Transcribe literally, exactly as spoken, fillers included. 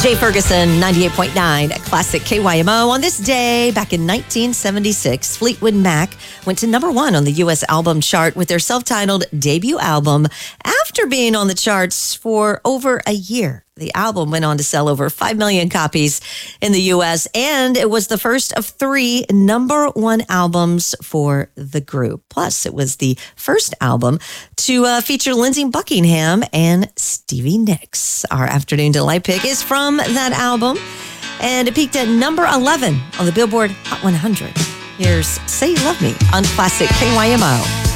Jay Ferguson, ninety-eight point nine, classic K Y M O. On this day, back in nineteen seventy-six, Fleetwood Mac went to number one on the U S album chart with their self-titled debut album after being on the charts for over a year. The album went on to sell over five million copies in the U S, and it was the first of three number one albums for the group. Plus, it was the first album to uh, feature Lindsey Buckingham and Stevie Nicks. Our Afternoon Delight pick is from that album, and it peaked at number eleven on the Billboard Hot one hundred. Here's Say You Love Me on Classic K Y M O.